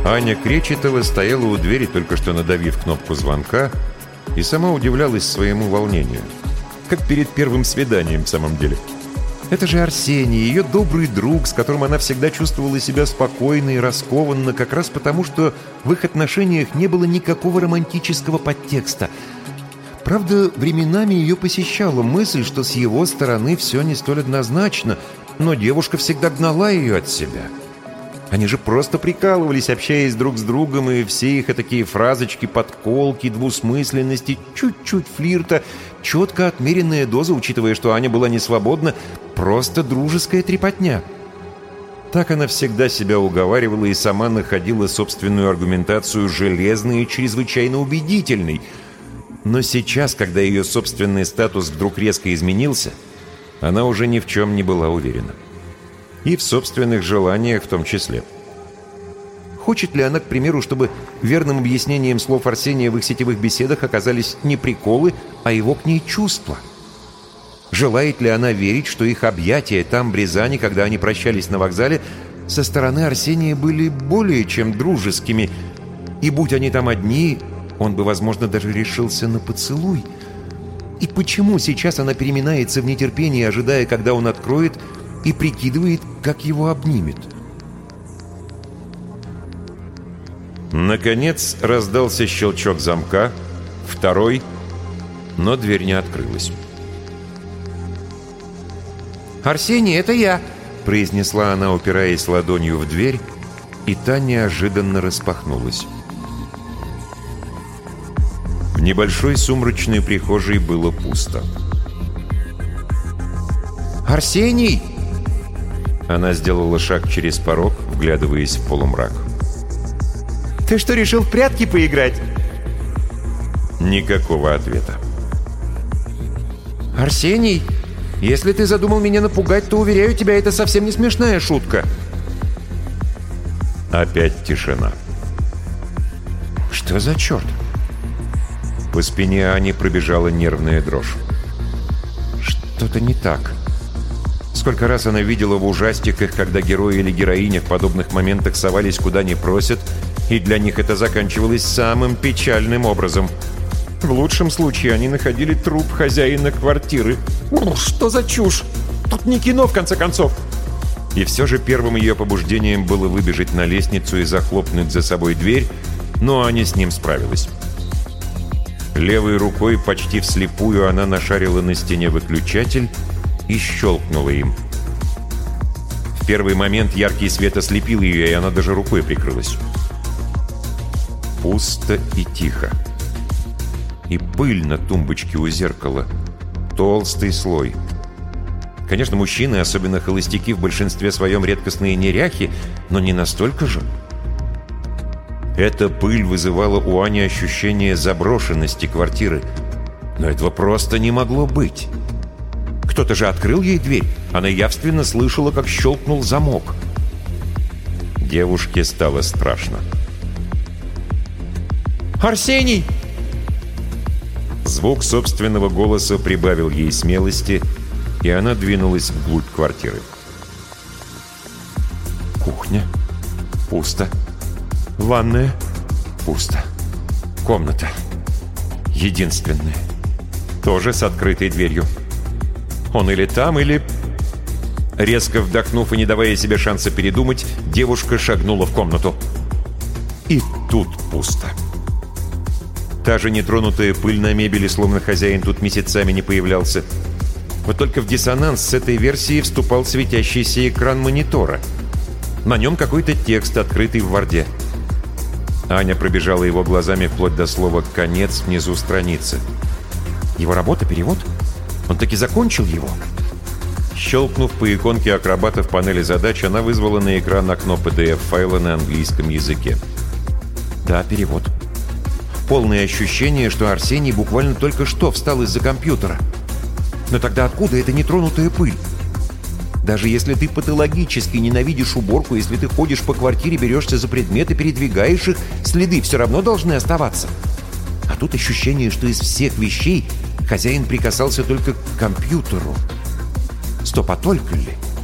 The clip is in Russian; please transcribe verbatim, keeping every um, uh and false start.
Аня Кречетова стояла у двери, только что надавив кнопку звонка, и сама удивлялась своему волнению. Как перед первым свиданием, в самом деле. Это же Арсений, ее добрый друг, с которым она всегда чувствовала себя спокойно и раскованно, как раз потому, что в их отношениях не было никакого романтического подтекста. Правда, временами ее посещала мысль, что с его стороны все не столь однозначно, но девушка всегда гнала ее от себя. Они же просто прикалывались, общаясь друг с другом, и все их такие фразочки, подколки, двусмысленности, чуть-чуть флирта, четко отмеренная доза, учитывая, что Аня была не свободна, просто дружеская трепотня. Так она всегда себя уговаривала и сама находила собственную аргументацию железной и чрезвычайно убедительной. Но сейчас, когда ее собственный статус вдруг резко изменился, она уже ни в чем не была уверена. И в собственных желаниях в том числе. Хочет ли она, к примеру, чтобы верным объяснением слов Арсения в их сетевых беседах оказались не приколы, а его к ней чувства? Желает ли она верить, что их объятия там, в Рязани, когда они прощались на вокзале, со стороны Арсения были более чем дружескими, и будь они там одни, он бы, возможно, даже решился на поцелуй? И почему сейчас она переминается в нетерпении, ожидая, когда он откроет, и прикидывает, как его обнимет? Наконец раздался щелчок замка, второй, но дверь не открылась. «Арсений, это я!» — произнесла она, упираясь ладонью в дверь, и та неожиданно распахнулась. В небольшой сумрачной прихожей было пусто. «Арсений!» Она сделала шаг через порог, вглядываясь в полумрак. «Ты что, решил в прятки поиграть?» Никакого ответа. «Арсений, если ты задумал меня напугать, то, уверяю тебя, это совсем не смешная шутка». Опять тишина. «Что за черт?» По спине Ани пробежала нервная дрожь. Что-то не так. Сколько раз она видела в ужастиках, когда герои или героиня в подобных моментах совались куда не просят, и для них это заканчивалось самым печальным образом. В лучшем случае они находили труп хозяина квартиры. Что за чушь? Тут не кино, в конце концов. И все же первым ее побуждением было выбежать на лестницу и захлопнуть за собой дверь, но Аня с ним справилась. Левой рукой почти вслепую она нашарила на стене выключатель и щелкнула им. В первый момент яркий свет ослепил ее, и она даже рукой прикрылась. Пусто и тихо. И пыль на тумбочке у зеркала. Толстый слой. Конечно, мужчины, особенно холостяки, в большинстве своем редкостные неряхи, но не настолько же. Эта пыль вызывала у Ани ощущение заброшенности квартиры. Но этого просто не могло быть. Кто-то же открыл ей дверь. Она явственно слышала, как щелкнул замок. Девушке стало страшно. «Арсений!» Звук собственного голоса прибавил ей смелости, и она двинулась вглубь квартиры. Кухня. Пусто. Ванная. Пусто. Комната. Единственная. Тоже с открытой дверью. Он или там, или... Резко вдохнув и не давая себе шанса передумать, девушка шагнула в комнату. И тут пусто. Та же нетронутая пыль на мебели, словно хозяин тут месяцами не появлялся. Вот только в диссонанс с этой версией вступал светящийся экран монитора. На нем какой-то текст, открытый в Word. Аня пробежала его глазами вплоть до слова «конец» внизу страницы. Его работа, перевод? Он таки закончил его? Щелкнув по иконке акробата в панели задач, она вызвала на экран окно пи ди эф-файла на английском языке. Да, перевод. Полное ощущение, что Арсений буквально только что встал из-за компьютера. Но тогда откуда эта нетронутая пыль? Даже если ты патологически ненавидишь уборку, если ты ходишь по квартире, берешься за предметы, передвигаешь их, следы все равно должны оставаться. А тут ощущение, что из всех вещей хозяин прикасался только к компьютеру. Стоп, а только ли?